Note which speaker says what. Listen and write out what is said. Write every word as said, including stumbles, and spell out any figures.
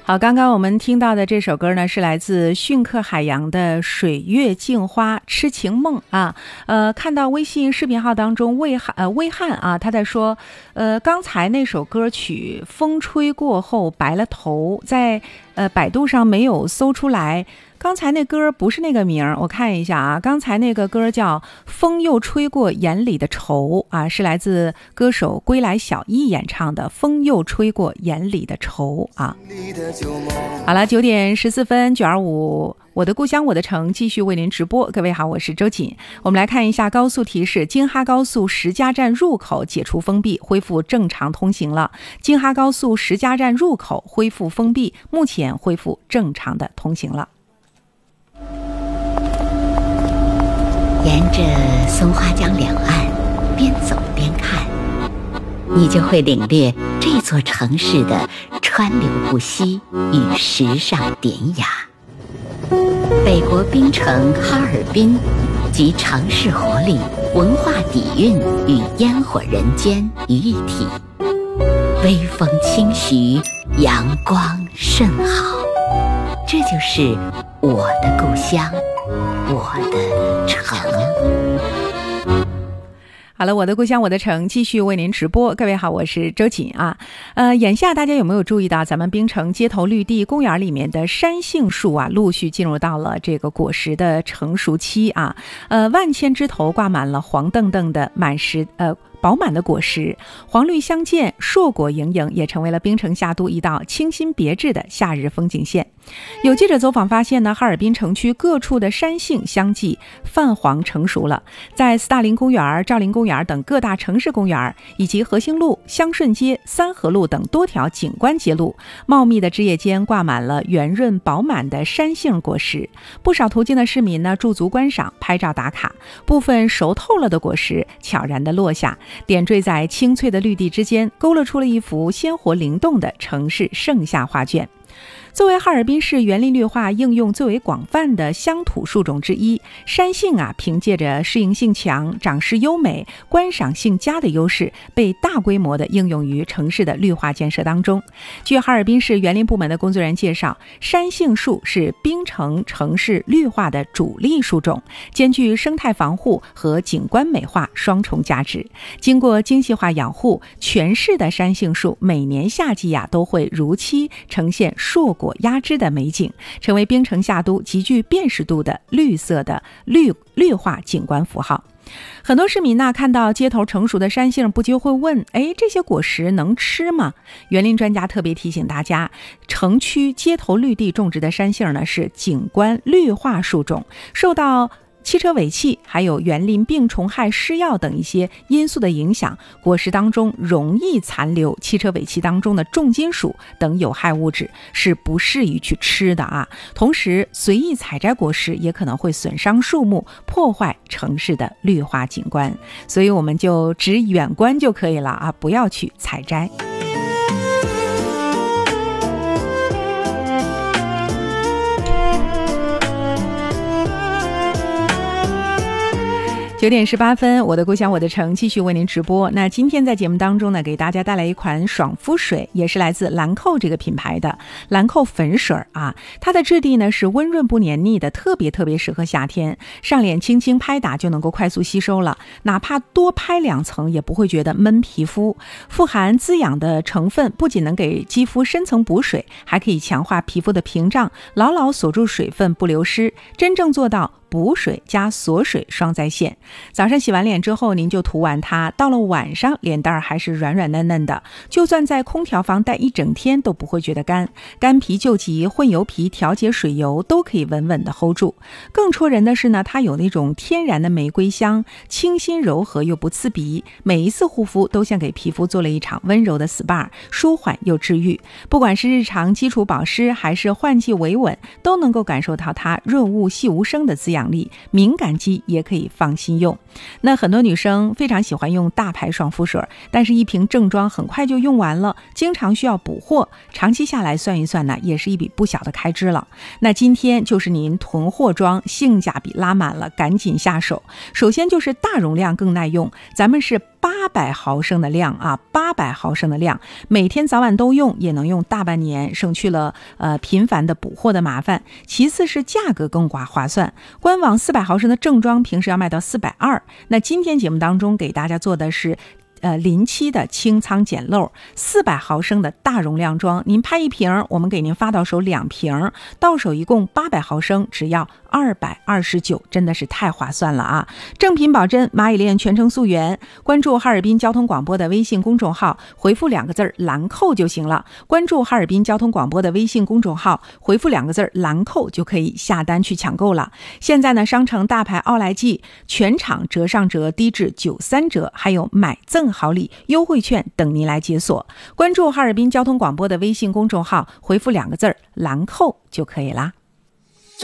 Speaker 1: 好，刚刚我们听到的这首歌呢，是来自逊克海洋的水月镜花痴情梦啊。呃，看到微信视频号当中魏汉呃魏汉啊，他在说，呃，刚才那首歌曲风吹过后白了头，在呃百度上没有搜出来。刚才那歌不是那个名儿，我看一下啊，刚才那个歌叫《风又吹过眼里的愁》啊，是来自歌手归来小艺演唱的《风又吹过眼里的愁》啊。好了，九点十四分，九二五，我的故乡我的城继续为您直播。各位好，我是周瑾。我们来看一下高速提示：京哈高速石家站入口解除封闭，恢复正常通行了。京哈高速石家站入口恢复封闭，目前恢复正常的通行了。
Speaker 2: 沿着松花江两岸边走边看，你就会领略这座城市的川流不息与时尚典雅。北国冰城哈尔滨集城市活力、文化底蕴与烟火人间于一体，微风轻徐，阳光甚好。这就是我的故乡，我的城。
Speaker 1: 好了，我的故乡我的城继续为您直播。各位好，我是周瑾啊。呃，眼下大家有没有注意到咱们冰城街头绿地公园里面的山杏树啊，陆续进入到了这个果实的成熟期啊。呃，万千枝头挂满了黄澄澄的满实呃。饱满的果实，黄绿相间，硕果盈盈，也成为了冰城夏都一道清新别致的夏日风景线。有记者走访发现呢，哈尔滨城区各处的山杏相继泛黄成熟了。在斯大林公园、兆麟公园等各大城市公园，以及和兴路、香顺街、三河路等多条景观街路，茂密的枝叶间挂满了圆润饱满的山杏果实。不少途经的市民呢，驻足观赏、拍照打卡。部分熟透了的果实悄然地落下，点缀在青翠的绿地之间，勾勒出了一幅鲜活灵动的城市盛夏画卷。作为哈尔滨市园林绿化应用最为广泛的乡土树种之一，山杏啊，凭借着适应性强、长势优美、观赏性佳的优势，被大规模的应用于城市的绿化建设当中。据哈尔滨市园林部门的工作人员介绍，山杏树是冰城城市绿化的主力树种，兼具生态防护和景观美化双重价值。经过精细化养护，全市的山杏树每年夏季呀、啊、都会如期呈现硕果压枝的美景，成为冰城夏都极具辨识度的绿色的绿绿化景观符号。很多市民呢，看到街头成熟的山杏，不禁会问：哎，这些果实能吃吗？园林专家特别提醒大家，城区街头绿地种植的山杏呢，是景观绿化树种，受到汽车尾气还有园林病虫害施药等一些因素的影响，果实当中容易残留汽车尾气当中的重金属等有害物质，是不适宜去吃的啊。同时，随意采摘果实也可能会损伤树木，破坏城市的绿化景观，所以我们就只远观就可以了啊，不要去采摘。九点十八分，我的故乡我的城继续为您直播。那今天在节目当中呢，给大家带来一款爽肤水，也是来自兰蔻这个品牌的兰蔻粉水啊。它的质地呢是温润不黏腻的，特别特别适合夏天，上脸轻轻拍打就能够快速吸收了，哪怕多拍两层也不会觉得闷皮肤。富含滋养的成分，不仅能给肌肤深层补水，还可以强化皮肤的屏障，牢牢锁住水分不流失，真正做到补水加锁水双在线。早上洗完脸之后，您就涂完它，到了晚上脸蛋儿还是软软嫩嫩的，就算在空调房待一整天都不会觉得干。干皮救急、混油皮调节水油都可以稳稳的 hold 住。更戳人的是呢，它有那种天然的玫瑰香，清新柔和又不刺鼻，每一次护肤都像给皮肤做了一场温柔的 S P A， 舒缓又治愈。不管是日常基础保湿还是换季维稳，都能够感受到它润物细无声的滋养力，敏感肌也可以放心用。那很多女生非常喜欢用大牌爽肤水，但是一瓶正装很快就用完了，经常需要补货，长期下来算一算呢，也是一笔不小的开支了。那今天就是您囤货装，性价比拉满了，赶紧下手。首先就是大容量更耐用，咱们是八百毫升的量啊，八百毫升的量，每天早晚都用，也能用大半年，省去了呃频繁的补货的麻烦。其次是价格更划划算，官网四百毫升的正装平时要卖到四百二，那今天节目当中给大家做的是呃，临期的清仓捡漏，四百毫升的大容量装，您拍一瓶，我们给您发到手两瓶，到手一共八百毫升，只要二百二十九，真的是太划算了啊！正品保真，蚂蚁链全程溯源，关注哈尔滨交通广播的微信公众号，回复两个字兰蔻就行了。关注哈尔滨交通广播的微信公众号，回复两个字兰蔻就可以下单去抢购了。现在呢，商城大牌奥莱记全场折上折，低至九三折，还有买赠好礼优惠券等您来解锁。关注哈尔滨交通广播的微信公众号，回复两个字兰蔻就可以啦。